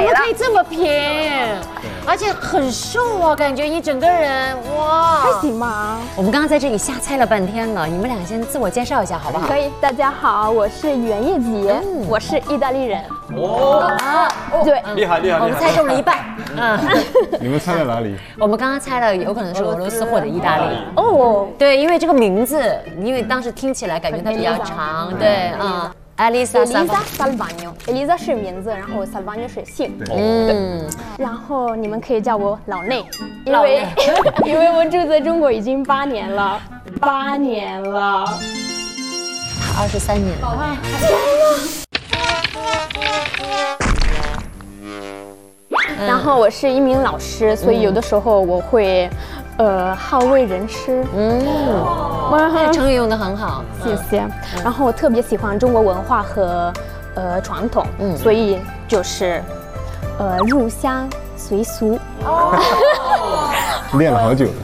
怎么可以这么平？而且很瘦啊，感觉一整个人哇， 还行吧。 我们刚刚在这里瞎猜了半天了，你们俩先自我介绍一下好不好？ 可以，大家好，我是袁叶洁，我是意大利人。对， 厉害厉害！ 我们猜中了一半。 你们猜在哪里？ 我们刚刚猜了，有可能是俄罗斯或者意大利。 哦， 对，因为这个名字，因为当时听起来感觉它比较长，对啊。Elisa Salvagno，Elisa 是名字，然后 Salvagno 是姓。对，然后你们可以叫我老内，因为我住在中国已经8年了，8年了 ，23年了。 然后我是一名老师，所以有的时候我会，好为人师。 这成语用得很好， 谢谢。然后我特别喜欢中国文化和传统，所以就是入乡随俗。 练了好久了。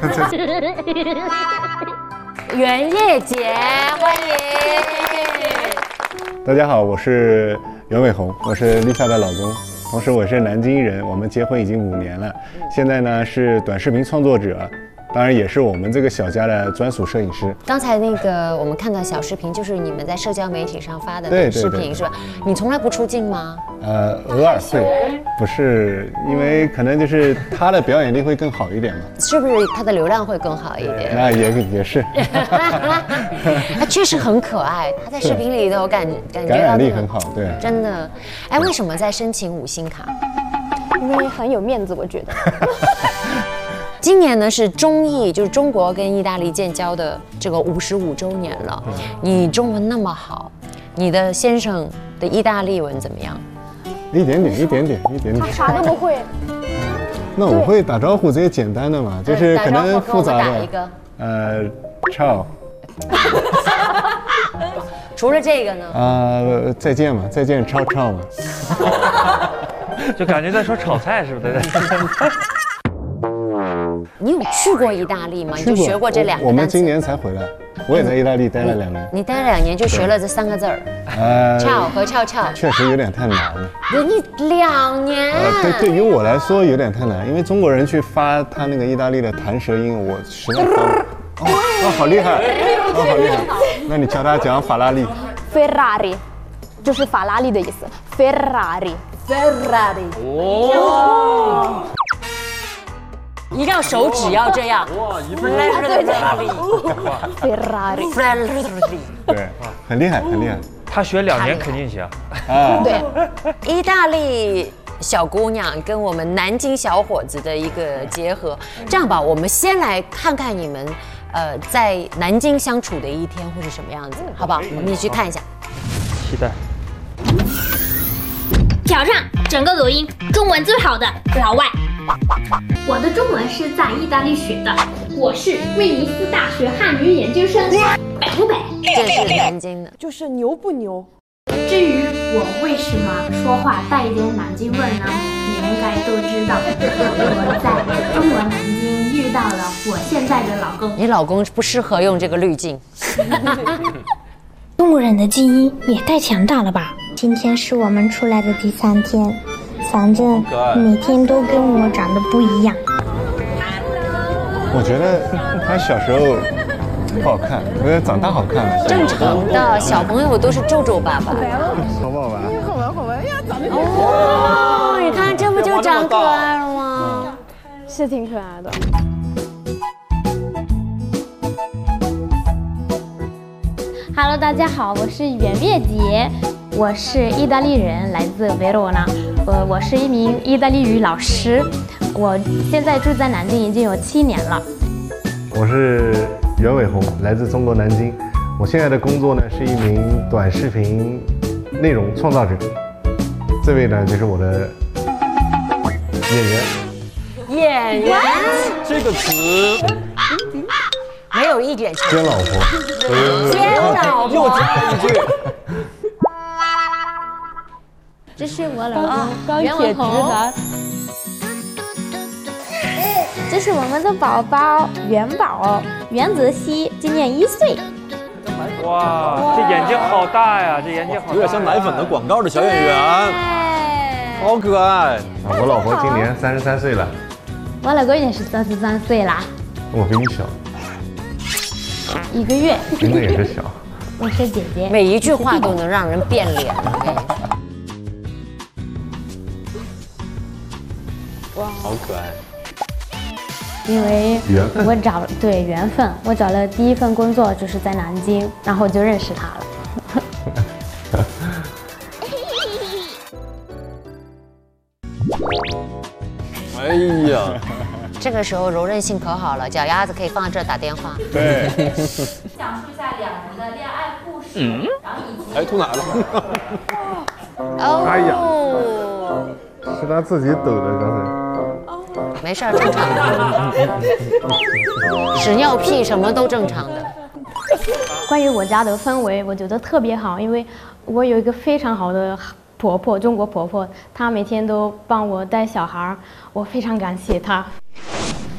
袁叶洁，欢迎。 大家好，我是袁伟宏，我是Lisa的老公。同时我是南京人，我们结婚已经5年了，现在呢是短视频创作者，当然也是我们这个小家的专属摄影师。 刚才那个我们看到小视频，就是你们在社交媒体上发的那个视频是吧？你从来不出镜吗？ 偶尔会，不是因为可能就是他的表演力会更好一点嘛？ 是不是他的流量会更好一点？ 那也是。 他确实很可爱，他在视频里头感觉感染力很好，对， 真的。哎，为什么在申请5星卡？ 因为很有面子，我觉得。 今年呢是中意，就是中国跟意大利建交的这个55周年了。你中文那么好，你的先生的意大利文怎么样？ 一点点。 他啥都不会。 那我会打招呼这些简单的嘛，就是可能复杂的。 打一个。 ciao。 除了这个呢？ 再见嘛，再见，ciao嘛。 就感觉在说炒菜似的。 你有去过意大利吗？你就学过这2个单词？ 我们今年才回来，我也在意大利待了2年。 你待了2年就学了这3个字儿，ciao和翘。 确实有点太难了。 你2年？ 对于我来说有点太难，因为中国人去发他那个意大利的弹舌音，我实在发不。好厉害！好厉害！那你教他讲法拉利。 Ferrari， 就是法拉利的意思。Ferrari。 哦。一定要手指要这样。哇，一份 Ferrari。对，很厉害。 他学2年肯定行。 对。 意大利小姑娘跟我们南京小伙子的一个结合。这样吧，我们先来看看你们，在南京相处的一天会是什么样子，好不好？我们一起去看一下。 期待。 挑战整个录音，中文最好的老外。我的中文是在意大利学的，我是威尼斯大学汉语研究生，北不北？ 这是南京的， 就是牛不牛？ 至于我为什么说话带一点南京味呢？你应该都知道，我在中国南京遇到了我现在的老公。 你老公不适合用这个滤镜。 中国人的基因也太强大了吧！ 今天是我们出来的第3天，反正每天都跟我长得不一样。 我觉得他小时候不好看，我觉得长大好看了。 正常的小朋友都是皱皱巴巴。 好不好玩？ 好玩呀，长得哦，你看这不就长可爱了吗？ 是挺可爱的。Hello， 大家好，我是袁叶洁，我是意大利人，来自维罗纳。我是一名意大利语老师，我现在住在南京已经有7年了。 我是袁伟宏，来自中国南京。我现在的工作呢是一名短视频内容创造者。这位呢就是我的演员。 演员这个词没有一点奸老婆。 奸老婆。 又加一句。 这是我老公袁伟宏。这是我们的宝宝元宝袁泽熙，今年1岁。 哇，这眼睛好大呀！这眼睛好大， 有点像奶粉的广告的小演员。 好可爱。 我老婆今年33岁了， 我老公也是33岁啦我比你小 ，1个月。 真的也是小。 我是姐姐。 每一句话都能让人变脸。我跟你说， 好可爱。 因为缘分我找对缘分，我找了第一份工作就是在南京，然后就认识他了。 哎呀， 这个时候柔韧性可好了，脚丫子可以放在这儿打电话。 对， 讲述一下两人的恋爱故事，然后以及哎，吐哪了？ 哦， 哎呀是他自己抖的，刚才。 没事儿，正常的。屎尿屁什么都正常的。 关于我家的氛围，我觉得特别好，因为我有一个非常好的婆婆，中国婆婆，她每天都帮我带小孩，我非常感谢她。